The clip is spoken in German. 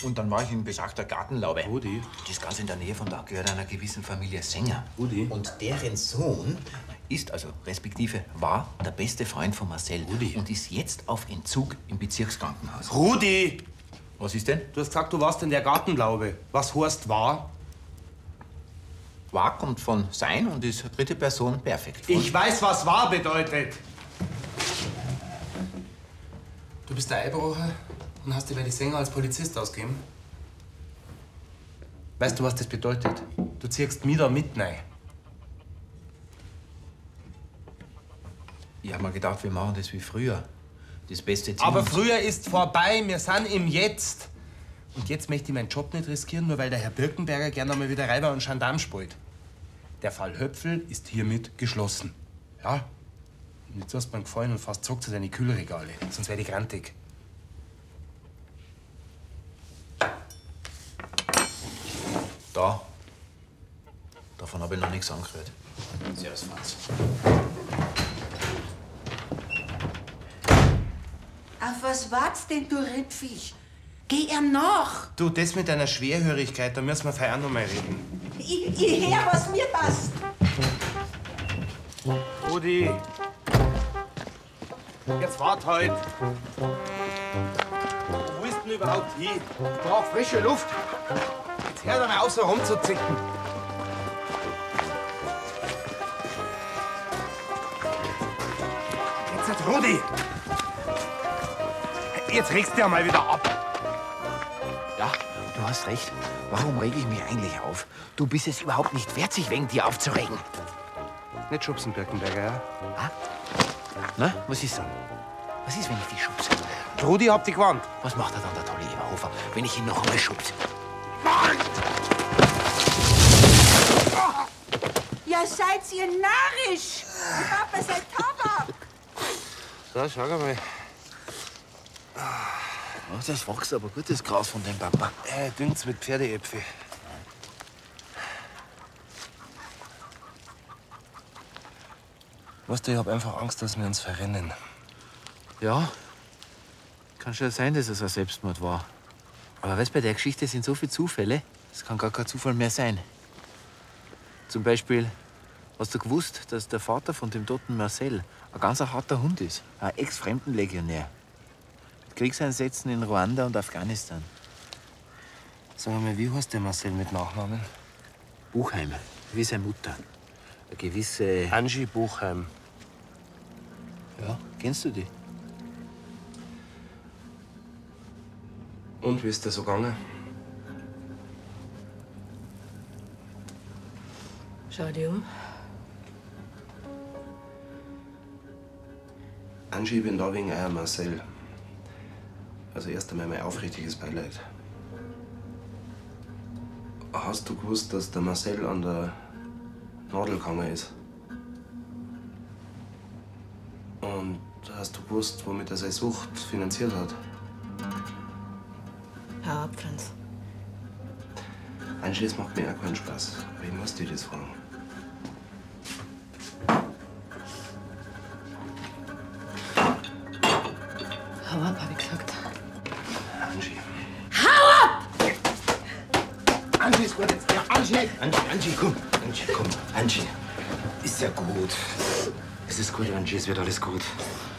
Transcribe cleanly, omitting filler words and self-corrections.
Und dann war ich in besagter Gartenlaube. Rudi? Das ist ganz in der Nähe von da, gehört einer gewissen Familie Sänger. Rudi? Und deren Sohn ist, also respektive war, der beste Freund von Marcel. Rudi? Und ist jetzt auf Entzug im Bezirkskrankenhaus. Rudi! Was ist denn? Du hast gesagt, du warst in der Gartenlaube. Was heißt war? War kommt von sein und ist dritte Person perfekt. Ich weiß, was war bedeutet. Du bist der Einbrecher und hast dir bei die Sänger als Polizist ausgegeben? Weißt du, was das bedeutet? Du ziehst mich da mit rein. Ich hab mir gedacht, wir machen das wie früher. Das beste Team. Aber früher ist vorbei, wir sind im Jetzt. Und jetzt möchte ich meinen Job nicht riskieren, nur weil der Herr Birkenberger gerne einmal wieder Räuber und Gendarm spielt. Der Fall Höpfel ist hiermit geschlossen. Ja? Und jetzt hast du mir gefallen und fast zog zu deine Kühlregale. Sonst werde ich grantig. Da. Davon habe ich noch nichts angehört. Servus, Franz. Auf was wart's denn, du Rippviech? Geh ihm nach! Du, das mit deiner Schwerhörigkeit, da müssen wir vorher noch mal reden. Ich hör, was mir passt. Rudi! Jetzt wart halt! Wo willst du denn überhaupt hin? Ich brauch frische Luft! Jetzt hör doch mal auf, so rumzuzicken! Jetzt, Rudi! Jetzt regst du ja mal wieder ab! Ja, du hast recht. Warum reg ich mich eigentlich auf? Du bist es überhaupt nicht wert, sich wegen dir aufzuregen. Nicht schubsen, Birkenberger, ja? Ha? Na, was ist dann? Was ist, wenn ich dich schubse? Rudi hat dich gewarnt. Was macht er dann, der tolle Eberhofer, wenn ich ihn noch einmal schubse? Ja, seid ihr narrisch! Die Papa seid Tabak! So, schau mal. Oh, das wächst aber gutes Gras von dem Papa. Düngt's mit Pferdeäpfel. Weißt du, ich hab einfach Angst, dass wir uns verrennen. Ja, kann schon sein, dass es ein Selbstmord war. Aber weißt, bei der Geschichte sind so viele Zufälle, es kann gar kein Zufall mehr sein. Zum Beispiel, hast du gewusst, dass der Vater von dem toten Marcel ein ganz harter Hund ist? Ein Ex-Fremdenlegionär. Mit Kriegseinsätzen in Ruanda und Afghanistan. Sag mal, wie heißt der Marcel mit Nachnamen? Buchheim, wie seine Mutter. Eine gewisse... Angie Buchheim. Ja, kennst du die? Und wie ist der so gegangen? Schau dir um. Angie, ich bin da wegen euer Marcel. Also erst einmal mein aufrichtiges Beileid. Hast du gewusst, dass der Marcel an der Nadel gegangen ist? Und hast du gewusst, womit er seine Sucht finanziert hat? Hau ab, Franz. Angie, das macht mir auch keinen Spaß. Aber ich muss dir das fragen. Hau ab, hab ich gesagt. Angie. Hau ab! Angie ist gut jetzt. Ja, Angie. Angie, komm. Angie, komm. Angie. Ist ja gut. Es ist gut, Angie. Es wird alles gut.